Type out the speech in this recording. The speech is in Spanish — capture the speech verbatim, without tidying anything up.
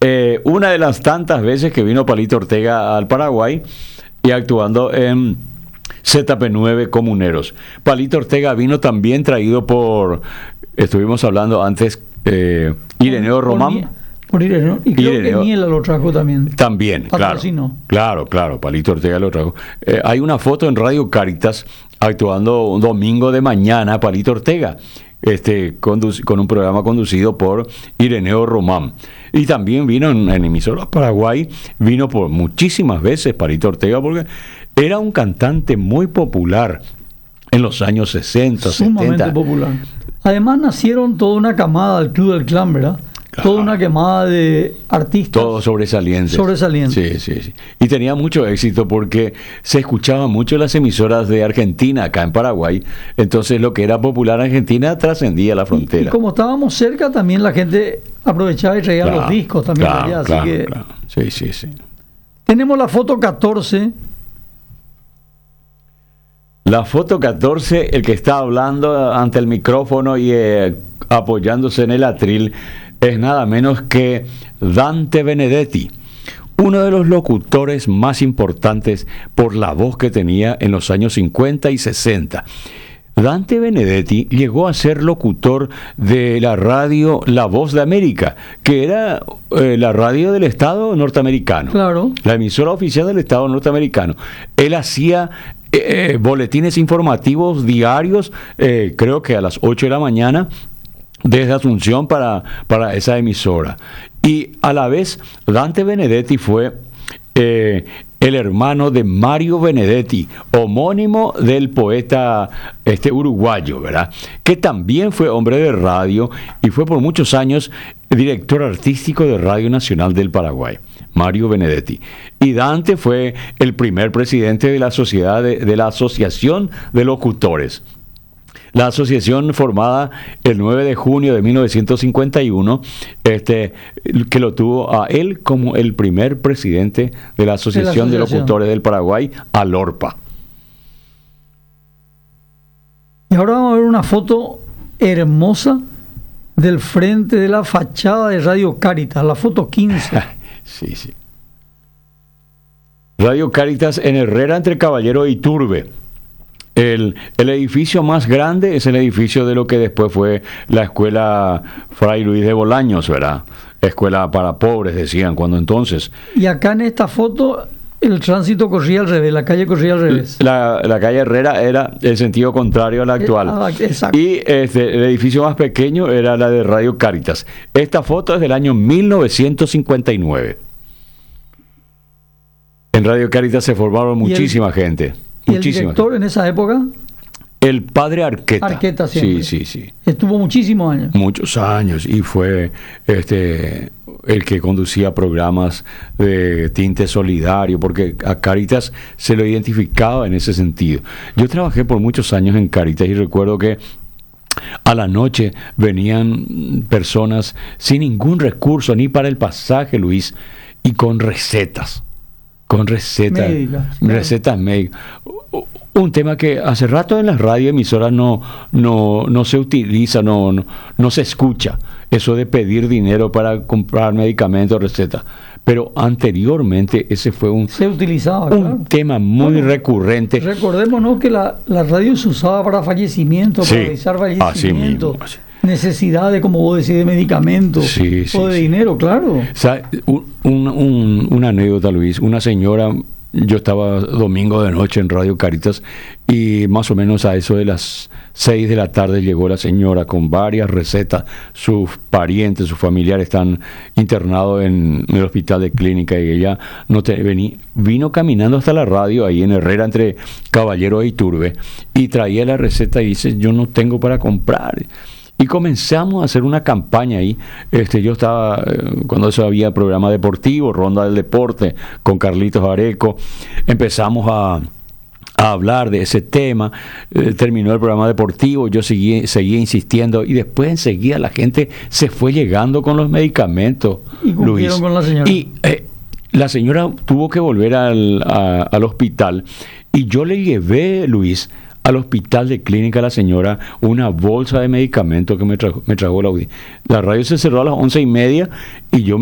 eh, una de las tantas veces que vino Palito Ortega al Paraguay y actuando en Z P nueve Comuneros. Palito Ortega vino también traído por, estuvimos hablando antes, eh, Ireneo Román. Por Ireneo. Y creo Ireneo, que Miela lo trajo también. También, claro. Claro, claro, Palito Ortega lo trajo. Eh, hay una foto en Radio Cáritas actuando un domingo de mañana, Palito Ortega, este, conduc- con un programa conducido por Ireneo Román. Y también vino en, en emisoras Paraguay, vino por muchísimas veces Palito Ortega, porque era un cantante muy popular en los años sesenta, Sumamente setenta. popular. Además nacieron toda una camada del Club del Clan, ¿verdad? Claro. Toda una quemada de artistas. Todos sobresalientes. Sobresalientes. Sí, sí, sí. Y tenía mucho éxito porque se escuchaban mucho las emisoras de Argentina acá en Paraguay. Entonces lo que era popular en Argentina trascendía la frontera. Y, y como estábamos cerca, también la gente aprovechaba y traía Claro, los discos también claro, allá. Así claro, que claro. Sí, sí, sí. tenemos la foto catorce. La foto catorce, el que está hablando ante el micrófono y eh, apoyándose en el atril, es nada menos que Dante Benedetti, uno de los locutores más importantes por la voz que tenía en los años cincuenta y sesenta. Dante Benedetti llegó a ser locutor de la radio La Voz de América, que era eh, la radio del Estado norteamericano. Claro. La emisora oficial del Estado norteamericano. Él hacía eh, boletines informativos diarios, eh, creo que a las ocho de la mañana, desde Asunción para, para esa emisora. Y a la vez, Dante Benedetti fue eh, el hermano de Mario Benedetti, homónimo del poeta este uruguayo, ¿verdad? Que también fue hombre de radio y fue por muchos años director artístico de Radio Nacional del Paraguay, Mario Benedetti. Y Dante fue el primer presidente de la sociedad de, de la Asociación de Locutores. La asociación formada el nueve de junio de mil novecientos cincuenta y uno, este, que lo tuvo a él como el primer presidente de la Asociación de, la asociación. de Locutores del Paraguay, ALORPA. Y ahora vamos a ver una foto hermosa del frente de la fachada de Radio Cáritas, la foto quince. Sí, sí. Radio Cáritas en Herrera entre Caballero e Iturbe. El, el edificio más grande es el edificio de lo que después fue la escuela Fray Luis de Bolaños, ¿verdad? Escuela para pobres, decían cuando entonces. Y acá en esta foto el tránsito corría al revés, la calle corría al revés. La, la calle Herrera era el sentido contrario a la actual. Ah, exacto. Y este, el edificio más pequeño era la de Radio Cáritas. Esta foto es del año mil novecientos cincuenta y nueve. En Radio Cáritas se formaron muchísima el, gente. ¿Y muchísima el director gente. en esa época? El padre Arqueta. Arqueta siempre. Sí, sí, sí. Estuvo muchísimos años. Muchos años. Y fue este el que conducía programas de tinte solidario, porque a Cáritas se lo identificaba en ese sentido. Yo trabajé por muchos años en Cáritas y recuerdo que a la noche venían personas sin ningún recurso, ni para el pasaje, Luis, y con recetas. Con recetas. Médicas. Recetas médicas. Un tema que hace rato en las radioemisoras no, no, no se utiliza, no, no, no se escucha, eso de pedir dinero para comprar medicamentos, recetas. Pero anteriormente ese fue un, se utilizaba, un claro. tema muy bueno, recurrente. Recordémonos que la, la radio se usaba para fallecimientos, sí, para realizar fallecimientos, así necesidades, como vos decís, de medicamentos, sí, sí, o de sí. dinero, claro. O sea, un, un, un, una anécdota, Luis, una señora... Yo estaba domingo de noche en Radio Cáritas y más o menos a eso de las seis de la tarde llegó la señora con varias recetas. Sus parientes, sus familiares están internados en el hospital de clínica y ella no te, vení, vino caminando hasta la radio ahí en Herrera entre Caballero e Iturbe y traía la receta y dice, yo no tengo para comprar. Y comenzamos a hacer una campaña ahí. Este, yo estaba, eh, cuando eso había programa deportivo, Ronda del Deporte, con Carlitos Areco. Empezamos a, a hablar de ese tema. Eh, terminó el programa deportivo, yo seguí, seguía insistiendo. Y después enseguida la gente se fue llegando con los medicamentos. Y cumplieron Luis. con la señora. Y eh, la señora tuvo que volver al, a, al hospital. Y yo le llevé, Luis, al hospital de clínica a la señora una bolsa de medicamentos que me trajo, me trajo la, la radio se cerró a las once y media y yo